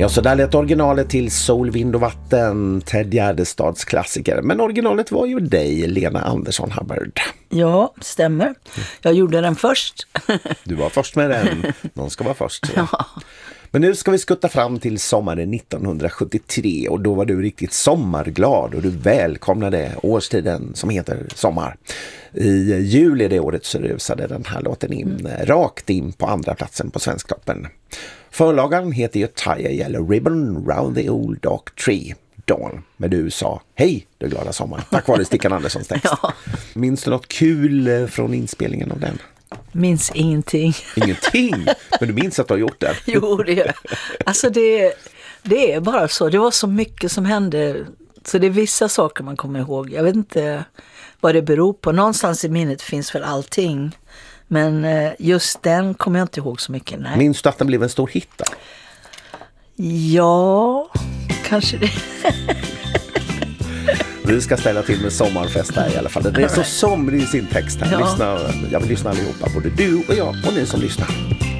Ja, så där lät originalet till Sol, vind och vatten, Ted Gärdestads klassiker. Men originalet var ju dig, Lena Andersson Hubbard. Ja, stämmer. Jag gjorde den först. Du var först med den. Någon ska vara först. Så. Ja. Men nu ska vi skutta fram till sommaren 1973 och då var du riktigt sommarglad och du välkomnade årstiden som heter sommar. I juli det året så rusade den här låten in, rakt in på andra platsen på Svensktoppen. Förlagan heter ju Tie a Yellow Ribbon Round the Old Dark Tree, Dawn. Men du sa hej, du glada sommar. Tack vare Stickan Anderssons text. Ja. Minns du något kul från inspelningen av den? Minns ingenting. Ingenting? Men du minns att du har gjort det? Jo, det är. Alltså det är bara så. Det var så mycket som hände. Så det är vissa saker man kommer ihåg. Jag vet inte vad det beror på. Någonstans i minnet finns väl allting. Men just den kommer jag inte ihåg så mycket. Nej. Minns du att den blev en stor hit då? Ja, kanske det. Vi ska ställa till med sommarfest här i alla fall. Det är så somrig i sin text här. Ja. Jag vill lyssna allihopa, både du och jag och ni som lyssnar.